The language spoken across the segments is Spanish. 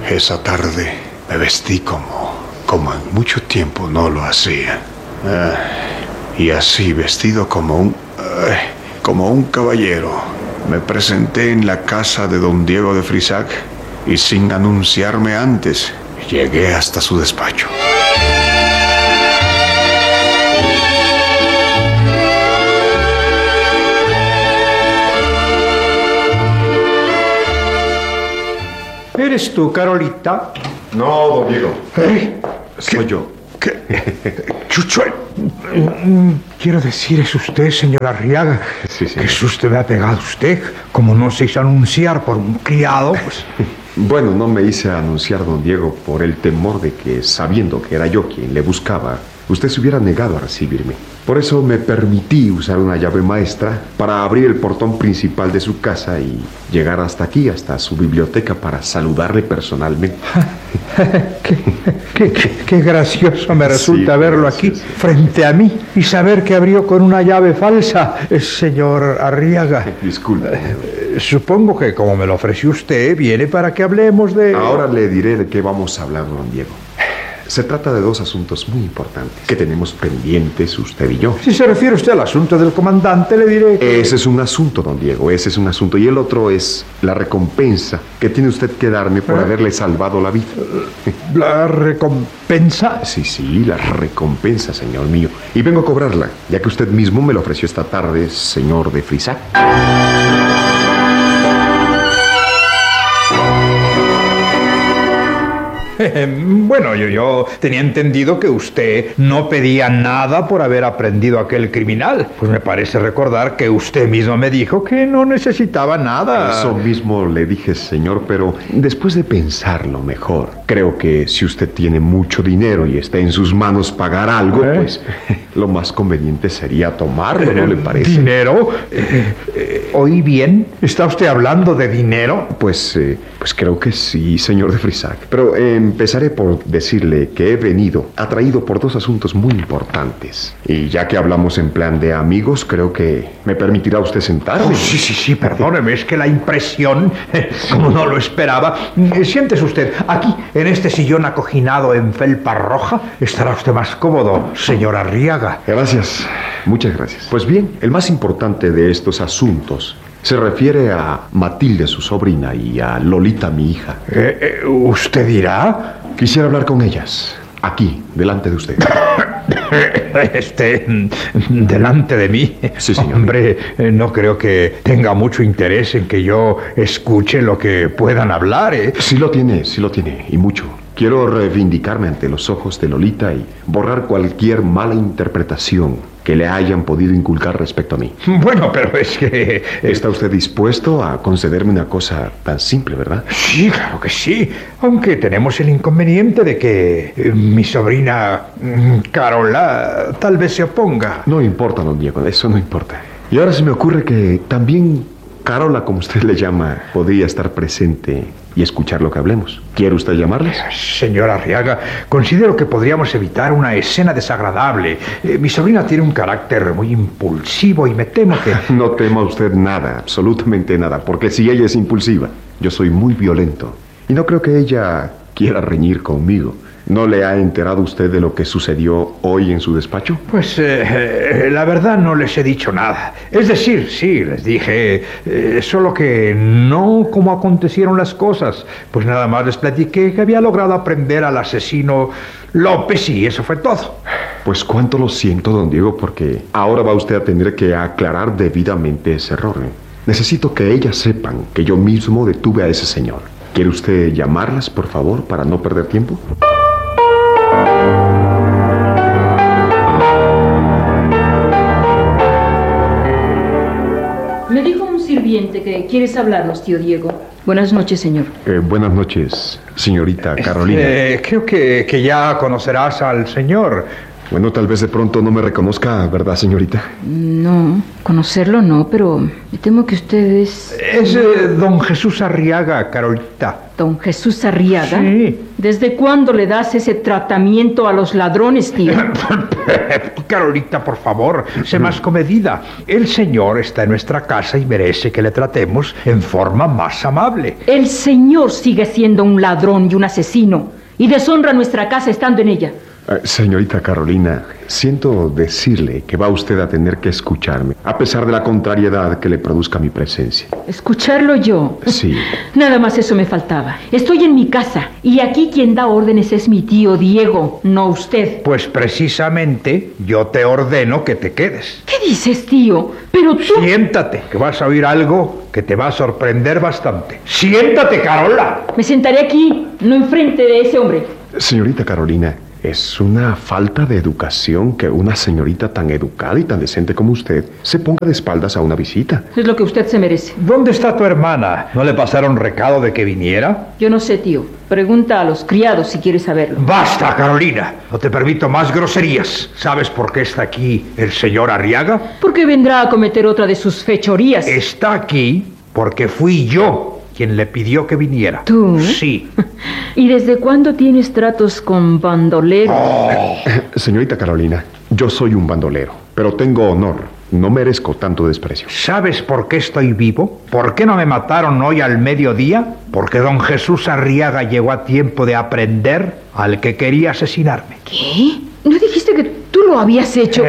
Esa tarde me vestí como en mucho tiempo no lo hacía. Y así, vestido como un caballero, me presenté en la casa de don Diego de Frisac y sin anunciarme antes, llegué hasta su despacho. ¿Eres tú, Carolita? No, don Diego. Soy yo. ¿Qué? Chucho, quiero decir, es usted, señor Arriaga. Sí. ¿Qué susto me ha pegado usted? Como no se hizo anunciar por un criado, pues... Bueno, no me hice anunciar, don Diego, por el temor de que, sabiendo que era yo quien le buscaba, usted se hubiera negado a recibirme. Por eso me permití usar una llave maestra para abrir el portón principal de su casa y llegar hasta aquí, hasta su biblioteca, para saludarle personalmente. Qué gracioso me resulta verlo aquí, frente a mí, y saber que abrió con una llave falsa, señor Arriaga. Disculpe. Supongo que, como me lo ofreció usted, viene para que hablemos de... Ahora le diré de qué vamos a hablar, don Diego. Se trata de dos asuntos muy importantes que tenemos pendientes usted y yo. Si se refiere usted al asunto del comandante, le diré que... Ese es un asunto, don Diego, ese es un asunto. Y el otro es la recompensa que tiene usted que darme por haberle salvado la vida. ¿La recompensa? Sí, la recompensa, señor mío. Y vengo a cobrarla, ya que usted mismo me lo ofreció esta tarde, señor de Frisac. Bueno, yo tenía entendido que usted no pedía nada por haber aprendido aquel criminal. Pues me parece recordar que usted mismo me dijo que no necesitaba nada. Eso mismo le dije, señor, pero después de pensarlo mejor, creo que si usted tiene mucho dinero y está en sus manos pagar algo, pues lo más conveniente sería tomarlo, ¿no le parece? ¿Dinero? ¿Oí bien? ¿Está usted hablando de dinero? Pues creo que sí, señor de Frisac. Pero empezaré por decirle que he venido atraído por dos asuntos muy importantes. Y ya que hablamos en plan de amigos, creo que me permitirá usted sentarme. Oh, sí, perdóneme, es que la impresión, como no lo esperaba. Siéntese usted, aquí, en este sillón acoginado en felpa roja, estará usted más cómodo, señor Arriaga. Gracias, muchas gracias. Pues bien, el más importante de estos asuntos se refiere a Matilde, su sobrina, y a Lolita, mi hija. ¿Usted dirá? Quisiera hablar con ellas, aquí, delante de usted. Delante de mí. Sí, señor. Hombre, no creo que tenga mucho interés en que yo escuche lo que puedan hablar, ¿eh? Sí lo tiene, y mucho. Quiero reivindicarme ante los ojos de Lolita y borrar cualquier mala interpretación que le hayan podido inculcar respecto a mí. Bueno, pero es que... ¿Está usted dispuesto a concederme una cosa tan simple, verdad? Sí, claro que sí. Aunque tenemos el inconveniente de que mi sobrina Carola tal vez se oponga. No importa, don Diego, eso no importa. Y ahora se me ocurre que también Carola, como usted le llama, podría estar presente y escuchar lo que hablemos. ¿Quiere usted llamarles? Señor Arriaga, considero que podríamos evitar una escena desagradable. Mi sobrina tiene un carácter muy impulsivo y me temo que... No tema usted nada, absolutamente nada, porque si ella es impulsiva, yo soy muy violento. Y no creo que ella quiera reñir conmigo. ¿No le ha enterado usted de lo que sucedió hoy en su despacho? Pues la verdad no les he dicho nada. Es decir, sí, les dije, solo que no como acontecieron las cosas. Pues nada más les platiqué que había logrado aprender al asesino López y eso fue todo. Pues cuánto lo siento, don Diego, porque ahora va usted a tener que aclarar debidamente ese error. Necesito que ellas sepan que yo mismo detuve a ese señor. ¿Quiere usted llamarlas, por favor, para no perder tiempo? Me dijo un sirviente que quieres hablarnos, tío Diego. Buenas noches, señor. Buenas noches, señorita Carolina. Creo que ya conocerás al señor. Bueno, tal vez de pronto no me reconozca, ¿verdad, señorita? No, conocerlo no, pero me temo que usted es... Es don Jesús Arriaga, Carolita. ¿Don Jesús Arriaga? Sí. ¿Desde cuándo le das ese tratamiento a los ladrones, tío? Carolita, por favor, sé más comedida. El señor está en nuestra casa y merece que le tratemos en forma más amable. El señor sigue siendo un ladrón y un asesino y deshonra nuestra casa estando en ella. Señorita Carolina, siento decirle que va usted a tener que escucharme, a pesar de la contrariedad que le produzca mi presencia. ¿Escucharlo yo? Sí. Nada más eso me faltaba. Estoy en mi casa y aquí quien da órdenes es mi tío Diego, no usted. Pues precisamente yo te ordeno que te quedes. ¿Qué dices, tío? Pero tú... Siéntate, que vas a oír algo que te va a sorprender bastante. ¡Siéntate, Carola! Me sentaré aquí, no enfrente de ese hombre. Señorita Carolina, es una falta de educación que una señorita tan educada y tan decente como usted se ponga de espaldas a una visita. Es lo que usted se merece. ¿Dónde está tu hermana? ¿No le pasaron recado de que viniera? Yo no sé, tío. Pregunta a los criados si quieres saberlo. ¡Basta, Carolina! No te permito más groserías. ¿Sabes por qué está aquí el señor Arriaga? Porque vendrá a cometer otra de sus fechorías. Está aquí porque fui yo quien le pidió que viniera. ¿Tú? Sí. ¿Y desde cuándo tienes tratos con bandoleros? Señorita Carolina, yo soy un bandolero, pero tengo honor. No merezco tanto desprecio. ¿Sabes por qué estoy vivo? ¿Por qué no me mataron hoy al mediodía? Porque don Jesús Arriaga llegó a tiempo de aprender al que quería asesinarme. ¿Qué? ¿No dijiste que tú lo habías hecho?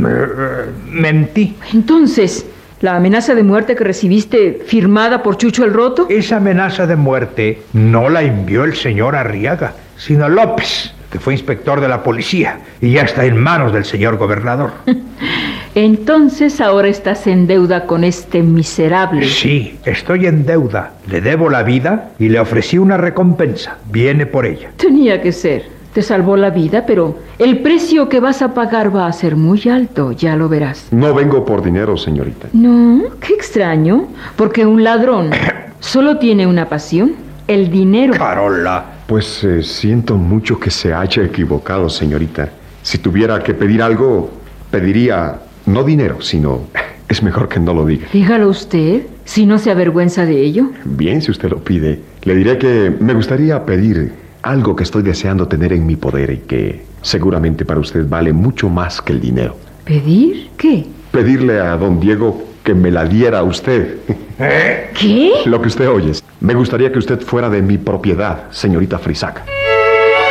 Mentí. Entonces, ¿la amenaza de muerte que recibiste firmada por Chucho el Roto? Esa amenaza de muerte no la envió el señor Arriaga, sino López, que fue inspector de la policía y ya está en manos del señor gobernador. Entonces ahora estás en deuda con este miserable. Sí, estoy en deuda. Le debo la vida y le ofrecí una recompensa. Viene por ella. Tenía que ser. Te salvó la vida, pero el precio que vas a pagar va a ser muy alto, ya lo verás. No vengo por dinero, señorita. No, qué extraño, porque un ladrón solo tiene una pasión, el dinero. Carola. Pues siento mucho que se haya equivocado, señorita. Si tuviera que pedir algo, pediría no dinero, sino... Es mejor que no lo diga. Dígalo usted, si no se avergüenza de ello. Bien, si usted lo pide. Le diré que me gustaría pedir algo que estoy deseando tener en mi poder y que seguramente para usted vale mucho más que el dinero. ¿Pedir? ¿Qué? Pedirle a don Diego que me la diera a usted. ¿Qué? Lo que usted oye. Me gustaría que usted fuera de mi propiedad, señorita Frisaca.